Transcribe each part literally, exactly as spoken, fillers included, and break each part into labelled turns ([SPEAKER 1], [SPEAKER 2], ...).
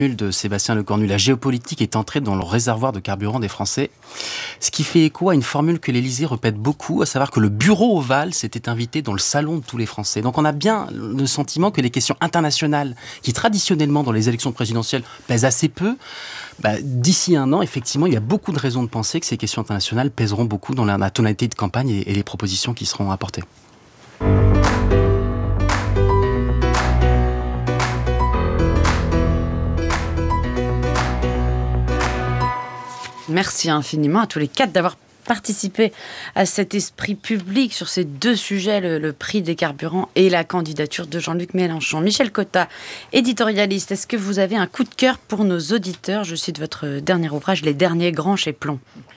[SPEAKER 1] de Sébastien Lecornu, la géopolitique est entrée dans le réservoir de carburant des Français. Ce qui fait écho à une formule que l'Élysée répète beaucoup, à savoir que le bureau ovale s'était invité dans le salon de tous les Français. Donc on a bien le sentiment que les questions internationales, qui traditionnellement dans les élections présidentielles pèsent assez peu, bah, d'ici un an, effectivement, il y a beaucoup de raisons de penser que ces questions internationales pèseront beaucoup dans la, la tonalité de campagne et, et les propositions qui seront apportées.
[SPEAKER 2] Merci infiniment à tous les quatre d'avoir participé à cet esprit public sur ces deux sujets, le, le prix des carburants et la candidature de Jean-Luc Mélenchon. Michel Cotta, éditorialiste, est-ce que vous avez un coup de cœur pour nos auditeurs? Je cite votre dernier ouvrage, Les Derniers Grands chez Plomb.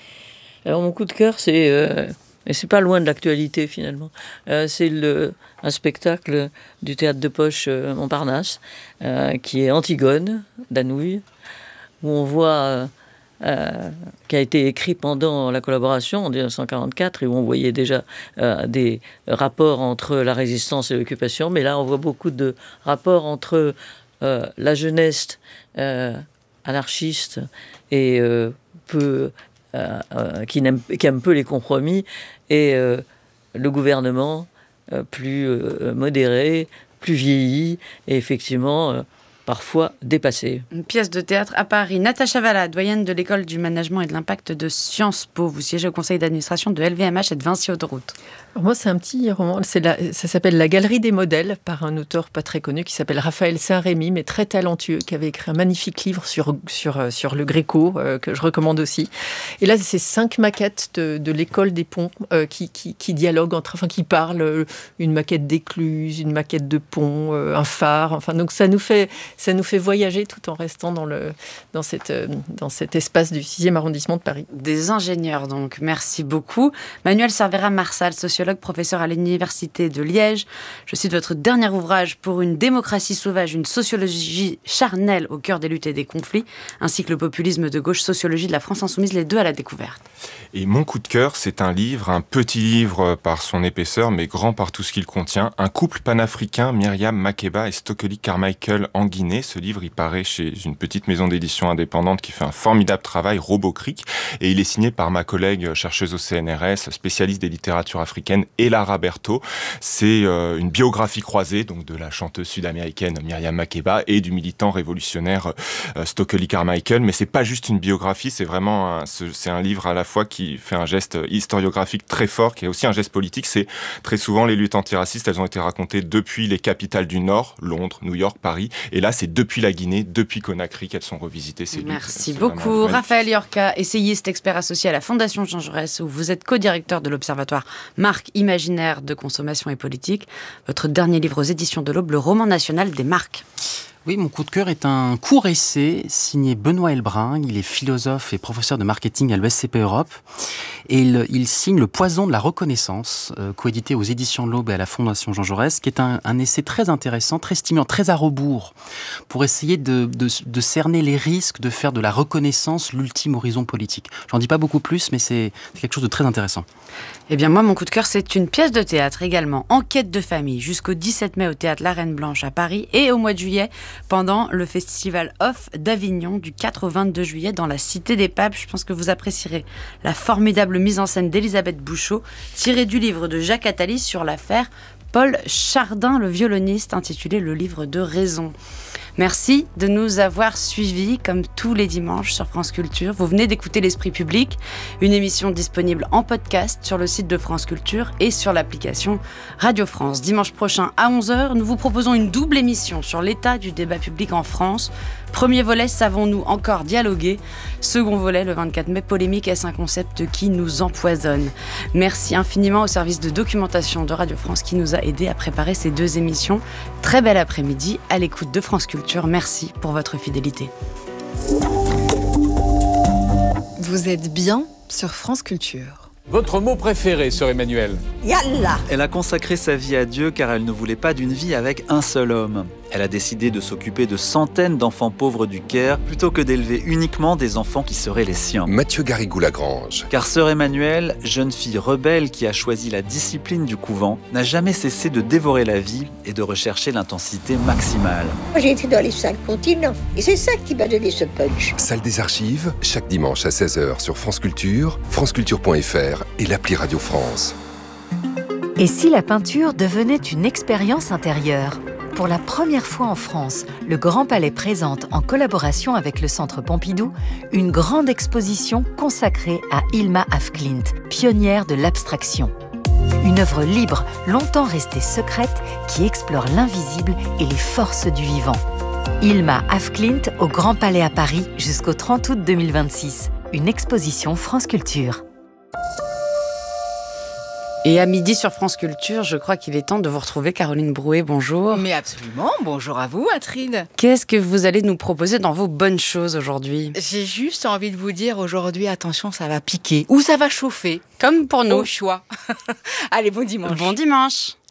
[SPEAKER 3] Alors mon coup de cœur, c'est, euh, et c'est pas loin de l'actualité finalement, euh, c'est le, un spectacle du théâtre de poche euh, Montparnasse, euh, qui est Antigone, d'Anouilh, où on voit... Euh, Euh, qui a été écrit pendant la collaboration en dix-neuf cent quarante-quatre et où on voyait déjà euh, des rapports entre la résistance et l'occupation, mais là on voit beaucoup de rapports entre euh, la jeunesse euh, anarchiste et euh, peu, euh, euh, qui, n'aime, qui aime peu les compromis et euh, le gouvernement euh, plus euh, modéré, plus vieilli et effectivement... Euh, parfois dépassée.
[SPEAKER 2] Une pièce de théâtre à Paris. Natacha Valla, doyenne de l'école du management et de l'impact de Sciences Po. Vous siégez au conseil d'administration de L V M H et de Vinci Autoroute.
[SPEAKER 4] Alors moi, c'est un petit roman. C'est la, ça s'appelle La Galerie des modèles, par un auteur pas très connu qui s'appelle Raphaël Saint-Rémy, mais très talentueux, qui avait écrit un magnifique livre sur, sur, sur le Gréco, euh, que je recommande aussi. Et là, c'est cinq maquettes de, de l'école des ponts euh, qui, qui, qui dialoguent entre, enfin, qui parlent. Euh, une maquette d'écluse, une maquette de pont, euh, un phare. Enfin, donc ça nous fait... Ça nous fait voyager tout en restant dans, le, dans, cette, dans cet espace du sixième arrondissement de Paris.
[SPEAKER 2] Des ingénieurs, donc. Merci beaucoup. Manuel Cervera-Marsal, sociologue, professeur à l'Université de Liège. Je cite votre dernier ouvrage, Pour une démocratie sauvage, une sociologie charnelle au cœur des luttes et des conflits, ainsi que le populisme de gauche, sociologie de la France insoumise, les deux à la découverte.
[SPEAKER 5] Et mon coup de cœur, c'est un livre, un petit livre par son épaisseur, mais grand par tout ce qu'il contient. Un couple panafricain, Myriam Makeba et Stokely Carmichael en Guinée. Ce livre, il paraît chez une petite maison d'édition indépendante qui fait un formidable travail, Robo Creek, et il est signé par ma collègue chercheuse au C N R S, spécialiste des littératures africaines, Elara Berto. C'est euh, une biographie croisée donc de la chanteuse sud-américaine Myriam Makeba et du militant révolutionnaire euh, Stokely Carmichael, mais c'est pas juste une biographie, c'est vraiment un, c'est un livre à la fois qui fait un geste historiographique très fort, qui est aussi un geste politique. C'est très souvent les luttes antiracistes, elles ont été racontées depuis les capitales du Nord, Londres, New York, Paris, et là c'est depuis la Guinée, depuis Conakry qu'elles sont revisitées ces luttes.
[SPEAKER 2] Merci beaucoup. Raphaël Yorka, essayiste, expert associé à la Fondation Jean Jaurès, où vous êtes co-directeur de l'Observatoire Marques imaginaires de consommation et politique. Votre dernier livre aux éditions de l'Aube, Le roman national des marques.
[SPEAKER 1] Oui, mon coup de cœur est un court essai signé Benoît Elbrun. Il est philosophe et professeur de marketing à l'E S C P Europe. Et il, il signe Le poison de la reconnaissance, euh, coédité aux éditions de l'Aube et à la Fondation Jean Jaurès, qui est un, un essai très intéressant, très stimulant, très à rebours, pour essayer de, de, de cerner les risques de faire de la reconnaissance l'ultime horizon politique. J'en dis pas beaucoup plus, mais c'est, c'est quelque chose de très intéressant.
[SPEAKER 2] Eh bien, moi, mon coup de cœur, c'est une pièce de théâtre également, Enquête de famille, jusqu'au dix-sept mai au Théâtre La Reine Blanche à Paris et au mois de juillet pendant le Festival Off d'Avignon du quatre au vingt-deux juillet dans la Cité des Papes. Je pense que vous apprécierez la formidable mise en scène d'Elisabeth Bouchot, tirée du livre de Jacques Attali sur l'affaire Paul Chardin, le violoniste, intitulé Le livre de raison. Merci de nous avoir suivis comme tous les dimanches sur France Culture. Vous venez d'écouter L'Esprit Public, une émission disponible en podcast sur le site de France Culture et sur l'application Radio France. Dimanche prochain à onze heures, nous vous proposons une double émission sur l'état du débat public en France. Premier volet, savons-nous encore dialoguer? Second volet, le vingt-quatre mai, polémique, est-ce un concept qui nous empoisonne? Merci infiniment au service de documentation de Radio France qui nous a aidés à préparer ces deux émissions. Très bel après-midi à l'écoute de France Culture. Merci pour votre fidélité.
[SPEAKER 6] Vous êtes bien sur France Culture.
[SPEAKER 7] Votre mot préféré, sœur Emmanuel?
[SPEAKER 8] Yallah. Elle a consacré sa vie à Dieu car elle ne voulait pas d'une vie avec un seul homme.
[SPEAKER 7] Elle a décidé de s'occuper de centaines d'enfants pauvres du Caire plutôt que d'élever uniquement des enfants qui seraient les siens.
[SPEAKER 8] Mathieu Garrigou-Lagrange.
[SPEAKER 7] Car sœur Emmanuelle, jeune fille rebelle qui a choisi la discipline du couvent, n'a jamais cessé de dévorer la vie et de rechercher l'intensité maximale.
[SPEAKER 9] Moi, j'ai été dans les cinq continents et c'est ça qui m'a donné ce punch.
[SPEAKER 8] Salle des archives, chaque dimanche à seize heures sur France Culture, franceculture point f r et l'appli Radio France.
[SPEAKER 10] Et si la peinture devenait une expérience intérieure ? Pour la première fois en France, le Grand Palais présente, en collaboration avec le Centre Pompidou, une grande exposition consacrée à Hilma af Klint, pionnière de l'abstraction. Une œuvre libre, longtemps restée secrète, qui explore l'invisible et les forces du vivant. Hilma af Klint au Grand Palais à Paris jusqu'au trente août deux mille vingt-six. Une exposition France Culture.
[SPEAKER 2] Et à midi sur France Culture, je crois qu'il est temps de vous retrouver. Caroline Brouet, bonjour.
[SPEAKER 11] Mais absolument, bonjour à vous, Atrine.
[SPEAKER 2] Qu'est-ce que vous allez nous proposer dans vos bonnes choses aujourd'hui ?
[SPEAKER 11] J'ai juste envie de vous dire aujourd'hui, attention, ça va piquer ou ça va chauffer.
[SPEAKER 2] Comme pour nous.
[SPEAKER 11] Au choix. Allez, bon dimanche.
[SPEAKER 2] Bon dimanche.